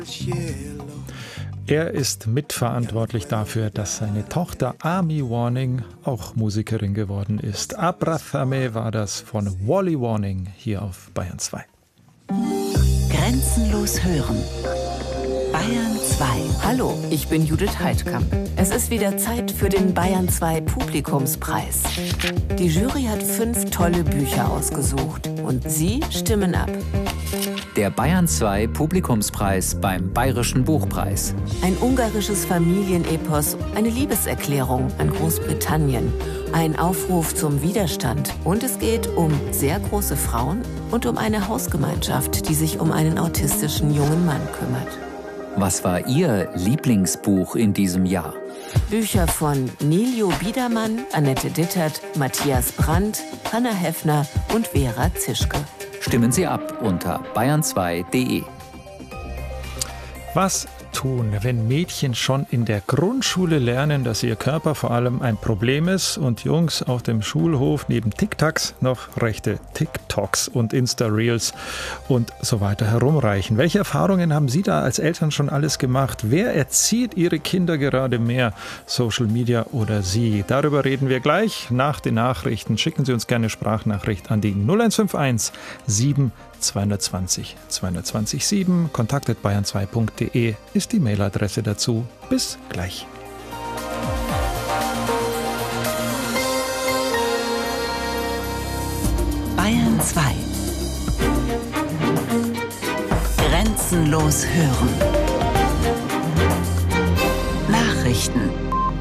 Er ist mitverantwortlich dafür, dass seine Tochter Amy Warning auch Musikerin geworden ist. Abrathame war das von Wally Warning hier auf Bayern 2. Grenzenlos hören. Bayern 2. Hallo, ich bin Judith Heidkamp. Es ist wieder Zeit für den Bayern 2 Publikumspreis. Die Jury hat 5 tolle Bücher ausgesucht und Sie stimmen ab. Der Bayern 2 Publikumspreis beim Bayerischen Buchpreis. Ein ungarisches Familienepos, eine Liebeserklärung an Großbritannien, ein Aufruf zum Widerstand und es geht um sehr große Frauen und um eine Hausgemeinschaft, die sich um einen autistischen jungen Mann kümmert. Was war Ihr Lieblingsbuch in diesem Jahr? Bücher von Niljo Biedermann, Annette Dittert, Matthias Brandt, Hanna Heffner und Vera Zischke. Stimmen Sie ab unter bayern2.de. Was tun, wenn Mädchen schon in der Grundschule lernen, dass ihr Körper vor allem ein Problem ist und Jungs auf dem Schulhof neben TikToks noch rechte TikToks und Insta-Reels und so weiter herumreichen? Welche Erfahrungen haben Sie da als Eltern schon alles gemacht? Wer erzieht Ihre Kinder gerade mehr? Social Media oder Sie? Darüber reden wir gleich nach den Nachrichten. Schicken Sie uns gerne Sprachnachricht an die 0151 7 220 220 7. kontakt@bayern2.de ist die Mailadresse dazu. Bis gleich. Bayern 2. Grenzenlos hören. Nachrichten.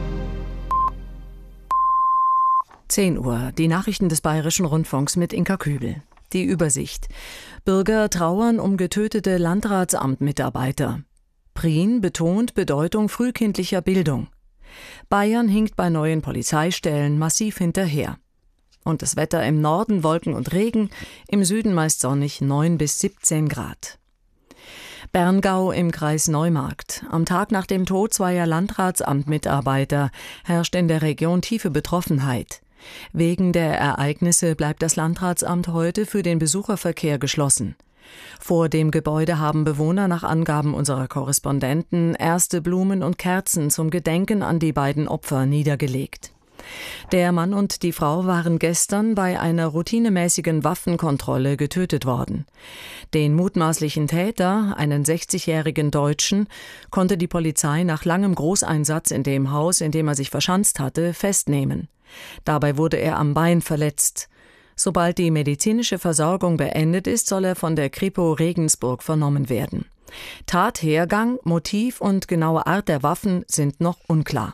10 Uhr, die Nachrichten des Bayerischen Rundfunks mit Inka Kübel. Die Übersicht. Bürger trauern um getötete Landratsamtmitarbeiter. Prien betont Bedeutung frühkindlicher Bildung. Bayern hinkt bei neuen Polizeistellen massiv hinterher. Und das Wetter im Norden Wolken und Regen, im Süden meist sonnig 9 bis 17 Grad. Berngau im Kreis Neumarkt. Am Tag nach dem Tod zweier Landratsamtmitarbeiter herrscht in der Region tiefe Betroffenheit. Wegen der Ereignisse bleibt das Landratsamt heute für den Besucherverkehr geschlossen. Vor dem Gebäude haben Bewohner nach Angaben unserer Korrespondenten erste Blumen und Kerzen zum Gedenken an die beiden Opfer niedergelegt. Der Mann und die Frau waren gestern bei einer routinemäßigen Waffenkontrolle getötet worden. Den mutmaßlichen Täter, einen 60-jährigen Deutschen, konnte die Polizei nach langem Großeinsatz in dem Haus, in dem er sich verschanzt hatte, festnehmen. Dabei wurde er am Bein verletzt. Sobald die medizinische Versorgung beendet ist, soll er von der Kripo Regensburg vernommen werden. Tathergang, Motiv und genaue Art der Waffen sind noch unklar.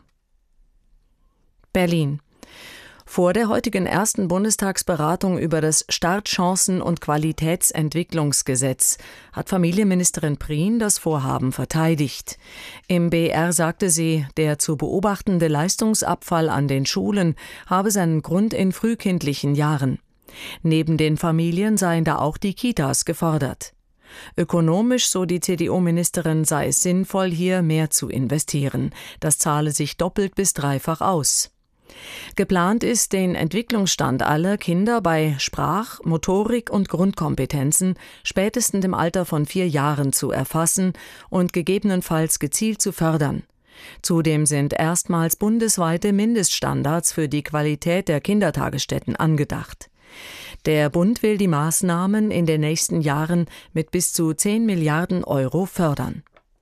Berlin. Vor der heutigen ersten Bundestagsberatung über das Startchancen- und Qualitätsentwicklungsgesetz hat Familienministerin Prien das Vorhaben verteidigt. Im BR sagte sie, der zu beobachtende Leistungsabfall an den Schulen habe seinen Grund in frühkindlichen Jahren. Neben den Familien seien da auch die Kitas gefordert. Ökonomisch, so die CDU-Ministerin, sei es sinnvoll, hier mehr zu investieren. Das zahle sich doppelt bis dreifach aus. Geplant ist, den Entwicklungsstand aller Kinder bei Sprach-, Motorik- und Grundkompetenzen spätestens im Alter von 4 Jahren zu erfassen und gegebenenfalls gezielt zu fördern. Zudem sind erstmals bundesweite Mindeststandards für die Qualität der Kindertagesstätten angedacht. Der Bund will die Maßnahmen in den nächsten Jahren mit bis zu 10 Milliarden Euro fördern.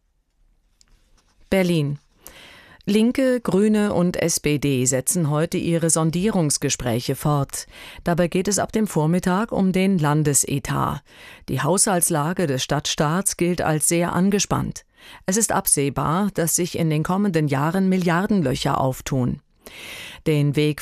Berlin. Linke, Grüne und SPD setzen heute ihre Sondierungsgespräche fort. Dabei geht es ab dem Vormittag um den Landesetat. Die Haushaltslage des Stadtstaats gilt als sehr angespannt. Es ist absehbar, dass sich in den kommenden Jahren Milliardenlöcher auftun. Den Weg